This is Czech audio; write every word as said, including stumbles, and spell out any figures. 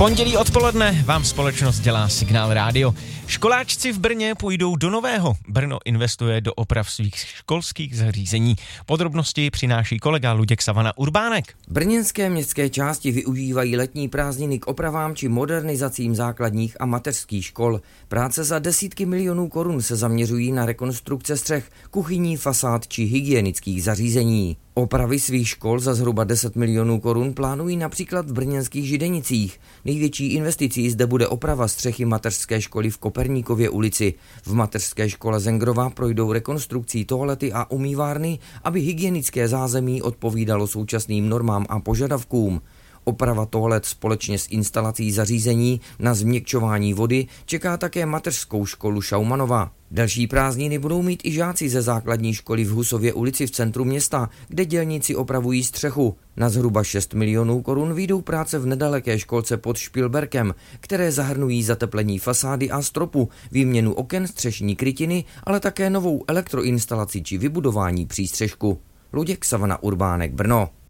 Pondělí odpoledne vám společnost dělá Signál Rádio. Školáčci v Brně půjdou do nového. Brno investuje do oprav svých školských zařízení. Podrobnosti přináší kolega Luděk Savana Urbánek. Brněnské městské části využívají letní prázdniny k opravám či modernizacím základních a mateřských škol. Práce za desítky milionů korun se zaměřují na rekonstrukce střech, kuchyní, fasád či hygienických zařízení. Opravy svých škol za zhruba deset milionů korun plánují například v brněnských Židenicích. Největší investicí zde bude oprava střechy mateřské školy v Koperníkově ulici. V mateřské škole Zengrova projdou rekonstrukcí toalety a umývárny, aby hygienické zázemí odpovídalo současným normám a požadavkům. Oprava toalet společně s instalací zařízení na změkčování vody čeká také mateřskou školu Šaumanova. Další prázdniny budou mít i žáci ze základní školy v Husově ulici v centru města, kde dělníci opravují střechu. Na zhruba šest milionů korun vyjdou práce v nedaleké školce pod Špilberkem, které zahrnují zateplení fasády a stropu, výměnu oken, střešní krytiny, ale také novou elektroinstalaci či vybudování přístřešku. Luděk Savana Urbánek, Brno.